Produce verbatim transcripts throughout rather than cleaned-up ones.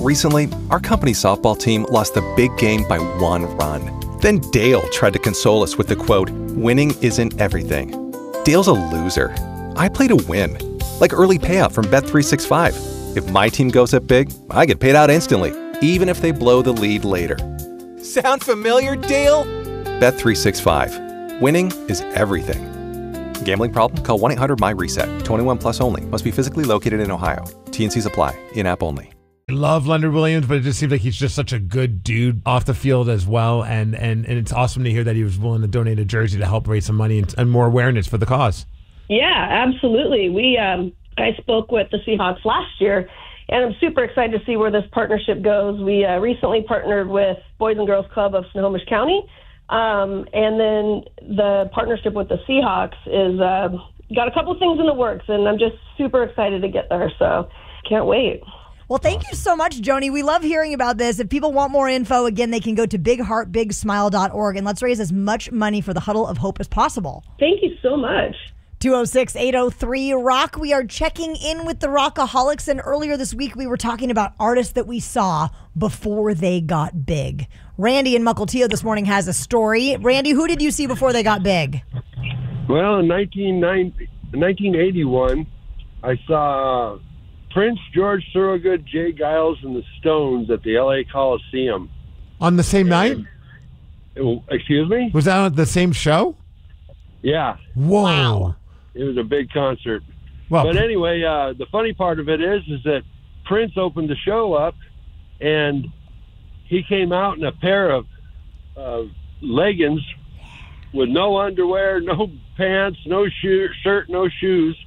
Recently, our company's softball team lost the big game by one run. Then Dale tried to console us with the quote, "Winning isn't everything." Dale's a loser. I play to win. Like early payout from Bet three sixty-five. If my team goes up big, I get paid out instantly, even if they blow the lead later. Sound familiar, Dale? Bet three sixty-five. Winning is everything. Gambling problem? Call one eight hundred M Y reset. twenty-one plus only. Must be physically located in Ohio. T N Cs apply. In-app only. I love Leonard Williams, but it just seems like he's just such a good dude off the field as well. And and, and it's awesome to hear that he was willing to donate a jersey to help raise some money and, and more awareness for the cause. Yeah, absolutely. We um, I spoke with the Seahawks last year, and I'm super excited to see where this partnership goes. We uh, recently partnered with Boys and Girls Club of Snohomish County. Um, and then the partnership with the Seahawks is uh, got a couple things in the works, and I'm just super excited to get there. So can't wait. Well, thank you so much, Joni. We love hearing about this. If people want more info, again, they can go to big heart big smile dot org, and let's raise as much money for the Huddle of Hope as possible. Thank you so much. two oh six, eight oh three, rock. We are checking in with the Rockaholics, and earlier this week we were talking about artists that we saw before they got big. Randy in Mukilteo this morning has a story. Randy, who did you see before they got big? Well, in nineteen eighty-one, I saw Prince, George Thorogood, Jay Giles, and the Stones at the L A Coliseum. On the same night? And, excuse me? Was that on the same show? Yeah. Whoa. Wow. It was a big concert. Well, but anyway, uh, the funny part of it is, is that Prince opened the show up, and he came out in a pair of uh, leggings with no underwear, no pants, no shoe, shirt, no shoes.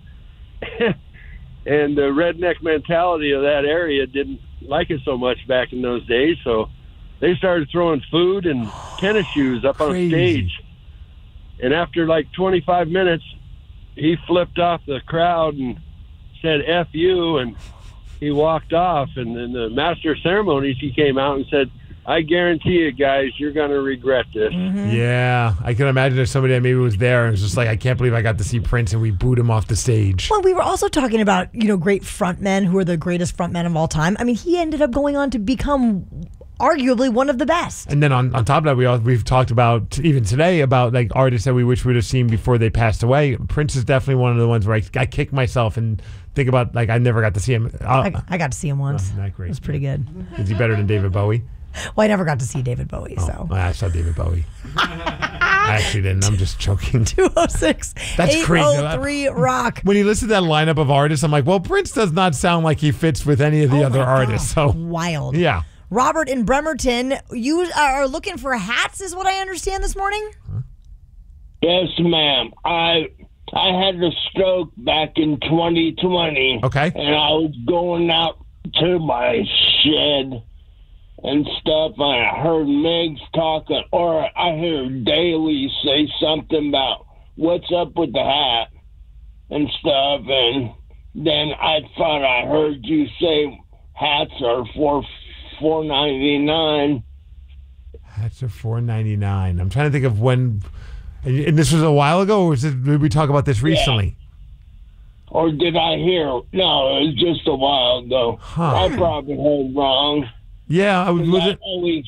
And the redneck mentality of that area didn't like it so much back in those days, so they started throwing food and tennis shoes up on Crazy. stage. And after like twenty-five minutes, he flipped off the crowd and said, "F you," and he walked off. And then the master of ceremonies, he came out and said, "I guarantee you guys, you're going to regret this." Mm-hmm. Yeah, I can imagine if somebody that maybe was there and was just like, "I can't believe I got to see Prince," and we booed him off the stage. Well, we were also talking about, you know, great frontmen who are the greatest frontmen of all time. I mean, he ended up going on to become arguably one of the best. And then on, on top of that, we all, we've talked about, even today, about like artists that we wish we would have seen before they passed away. Prince is definitely one of the ones where I, I kick myself and think about, like, I never got to see him. Uh, I, I got to see him once. Oh, not great. It was pretty good. Is he better than David Bowie? Well, I never got to see David Bowie, Oh, so. I saw David Bowie. I actually didn't. I'm just joking. two oh six, eight oh three, rock. When you listen to that lineup of artists, I'm like, well, Prince does not sound like he fits with any of the Oh other my artists. God. So Wild. Yeah. Robert in Bremerton, you are looking for hats, is what I understand this morning? Yes, ma'am. I I had a stroke back in twenty twenty. Okay. And I was going out to my shed and stuff, and I heard Migs talking, or I heard Daly say something about what's up with the hat and stuff, and then I thought I heard you say hats are for four ninety nine. Hats are four ninety nine. I'm trying to think of when, and, and this was a while ago, or was it, did we talk about this recently? Yeah. Or did I hear? No, it was just a while ago. Huh. I probably heard wrong. Yeah, I was. was I it? always,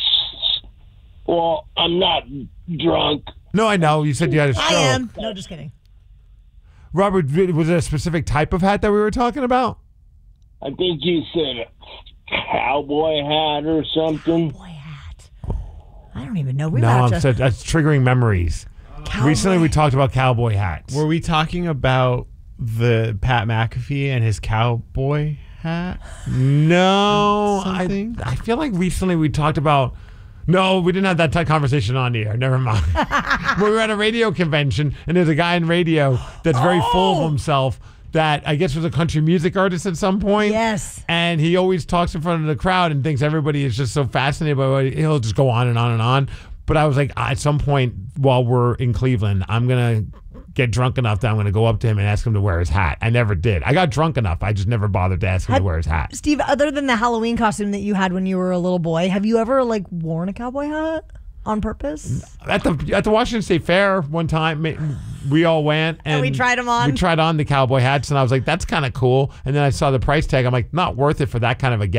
well, I'm not drunk. No, I know. You said you had a stroke. I am. No, just kidding. Robert, was it a specific type of hat that we were talking about? I think you said a cowboy hat or something. Boy hat. I don't even know. We No, have I'm to. so, that's triggering memories. Cowboy. Recently, we talked about cowboy hats. Were we talking about the Pat McAfee and his cowboy hat? No, I, Something? I feel like recently we talked about. No, we didn't have that type of conversation on the air. Never mind. We were at a radio convention, and there's a guy in radio that's very full Oh! of himself that I guess was a country music artist at some point. Yes. And he always talks in front of the crowd and thinks everybody is just so fascinated by what he, he'll just go on and on and on. But I was like, at some point while we're in Cleveland, I'm going to get drunk enough that I'm going to go up to him and ask him to wear his hat. I never did. I got drunk enough. I just never bothered to ask him Have- to wear his hat. Steve, other than the Halloween costume that you had when you were a little boy, have you ever like worn a cowboy hat on purpose? At the at the Washington State Fair one time, ma- we all went and, And we tried 'em on? We tried on the cowboy hats, and I was like, "That's kind of cool." And then I saw the price tag. I'm like, "Not worth it for that kind of a